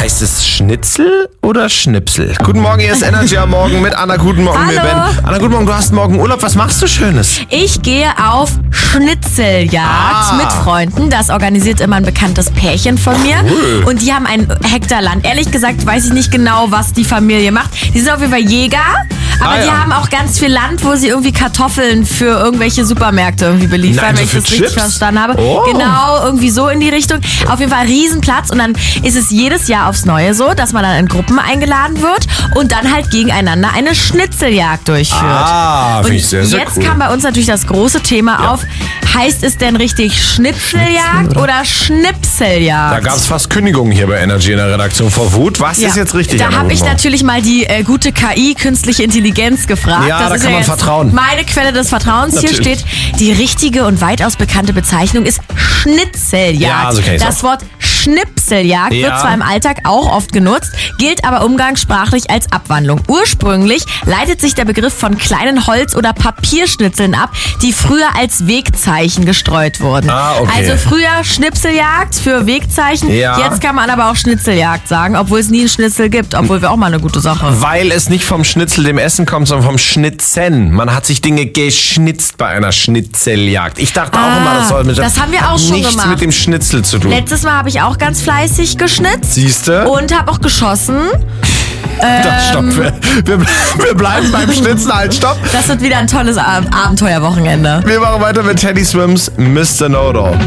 Heißt es Schnitzel oder Schnipsel? Guten Morgen, hier ist Energy am Morgen mit Anna. Guten Morgen, mir Ben. Anna, guten Morgen, du hast morgen Urlaub. Was machst du Schönes? Ich gehe auf Schnitzeljagd mit Freunden. Das organisiert immer ein bekanntes Pärchen von mir. Cool. Und die haben 1 Hektar Land. Ehrlich gesagt weiß ich nicht genau, was die Familie macht. Die sind auf jeden Fall Jäger. Aber die haben auch ganz viel Land, wo sie irgendwie Kartoffeln für irgendwelche Supermärkte irgendwie beliefern, Nein, so wenn ich für das richtig Chips? verstanden habe. Oh. Genau, irgendwie so in die Richtung. Auf jeden Fall Riesenplatz. Und dann ist es jedes Jahr aufs Neue so, dass man dann in Gruppen eingeladen wird und dann halt gegeneinander eine Schnitzeljagd durchführt. Finde ich sehr, sehr Jetzt cool. kam bei uns natürlich das große Thema auf. Heißt es denn richtig Schnitzeljagd oder Schnipseljagd? Da gab es fast Kündigungen hier bei Energy in der Redaktion vor Wut. Was ist jetzt richtig? Da Anna, habe ich guten Morgen? natürlich mal die gute KI, künstliche Intelligenz, gefragt. Ja, das da ist kann man jetzt vertrauen. Meine Quelle des Vertrauens. Natürlich. Hier steht, die richtige und weitaus bekannte Bezeichnung ist Schnitzeljagd. Ja, so kenn ich's das auch. Wort Schnipseljagd Ja. wird zwar im Alltag auch oft genutzt, gilt aber umgangssprachlich als Abwandlung. Ursprünglich leitet sich der Begriff von kleinen Holz- oder Papierschnitzeln ab, die früher als Wegzeichen gestreut wurden. Okay. Also früher Schnipseljagd für Wegzeichen, Ja. jetzt kann man aber auch Schnitzeljagd sagen, obwohl es nie einen Schnitzel gibt, obwohl wir auch mal eine gute Sache. Weil es nicht vom Schnitzel, dem Essen kommt, sondern vom Schnitzen. Man hat sich Dinge geschnitzt bei einer Schnitzeljagd. Ich dachte auch immer, das soll mit das haben wir auch schon nichts gemacht. mit dem Schnitzel zu tun. Letztes Mal habe ich auch ganz fleißig geschnitzt Siehste? und habe auch geschossen. Stopp. Wir bleiben beim Schnitzen. Halt, stopp. Das wird wieder ein tolles Abenteuerwochenende. Wir machen weiter mit Teddy Swims, Mr. Know-It-All.